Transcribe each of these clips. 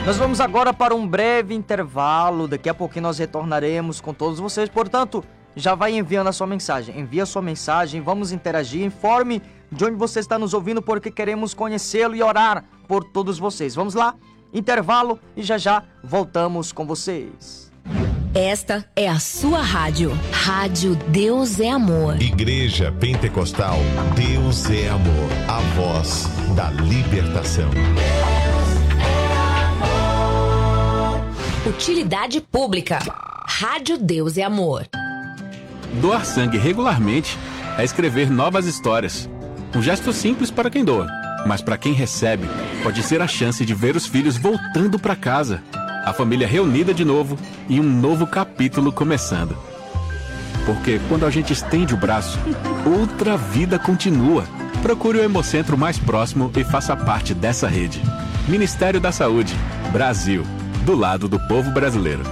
Nós vamos agora para um breve intervalo. Daqui a pouquinho nós retornaremos com todos vocês. Portanto, já vai enviando a sua mensagem. Envie a sua mensagem, vamos interagir. Informe de onde você está nos ouvindo, porque queremos conhecê-lo e orar por todos vocês. Vamos lá? Intervalo e já voltamos com vocês. Esta é a sua rádio. Rádio Deus é Amor. Igreja Pentecostal Deus é Amor. A voz da libertação. Utilidade pública. Rádio Deus é Amor. Doar sangue regularmente é escrever novas histórias. Um gesto simples para quem doa, mas para quem recebe, pode ser a chance de ver os filhos voltando para casa, a família reunida de novo e um novo capítulo começando. Porque quando a gente estende o braço, outra vida continua. Procure o Hemocentro mais próximo e faça parte dessa rede. Ministério da Saúde, Brasil, do lado do povo brasileiro.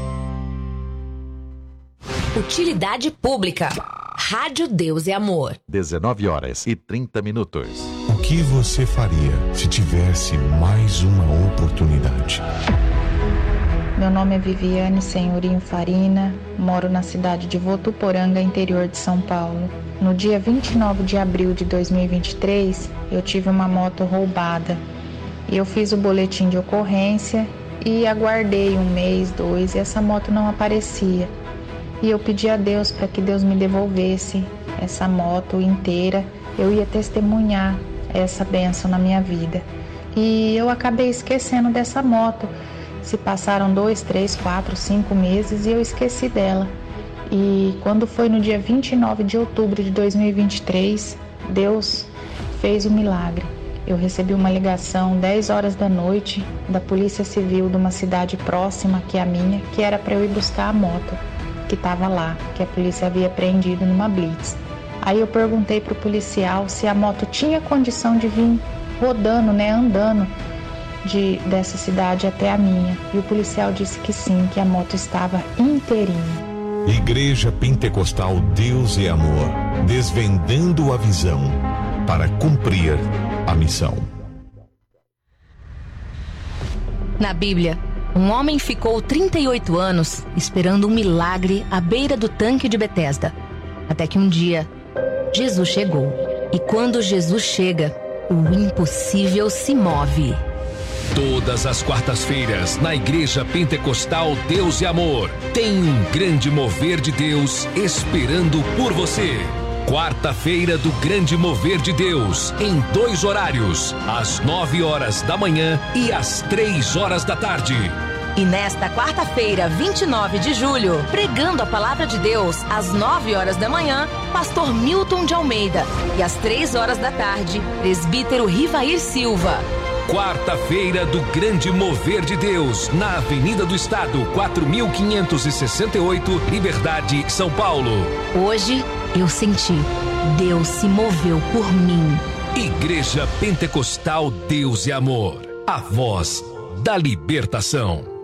Utilidade pública. Rádio Deus é Amor. 19h30. O que você faria se tivesse mais uma oportunidade? Meu nome é Viviane Senhorinho Farina, moro na cidade de Votuporanga, interior de São Paulo. No dia 29 de abril de 2023, eu tive uma moto roubada. Eu fiz o boletim de ocorrência e aguardei 1 mês, 2, e essa moto não aparecia. E eu pedi a Deus para que Deus me devolvesse essa moto inteira. Eu ia testemunhar essa bênção na minha vida. E eu acabei esquecendo dessa moto. Se passaram 2, 3, 4, 5 meses e eu esqueci dela. E quando foi no dia 29 de outubro de 2023, Deus fez o milagre. Eu recebi uma ligação 10 horas da noite da Polícia Civil de uma cidade próxima que é a minha, que era para eu ir buscar a moto que estava lá, que a polícia havia apreendido numa blitz. Aí eu perguntei para o policial se a moto tinha condição de vir rodando, andando dessa cidade até a minha. E o policial disse que sim, que a moto estava inteirinha. Igreja Pentecostal Deus é Amor, desvendando a visão para cumprir a missão. Na Bíblia, um homem ficou 38 anos esperando um milagre à beira do tanque de Betesda. Até que um dia, Jesus chegou. E quando Jesus chega, o impossível se move. Todas as quartas-feiras, na Igreja Pentecostal Deus e Amor, tem um grande mover de Deus esperando por você. Quarta-feira do Grande Mover de Deus, em 2 horários, às 9 horas da manhã e às 3 horas da tarde. E nesta quarta-feira, 29 de julho, pregando a Palavra de Deus, às 9 horas da manhã, Pastor Milton de Almeida. E às 3 horas da tarde, Presbítero Rivair Silva. Quarta-feira do Grande Mover de Deus, na Avenida do Estado, 4568, Liberdade, São Paulo. Hoje, eu senti, Deus se moveu por mim. Igreja Pentecostal Deus e Amor, a voz da libertação.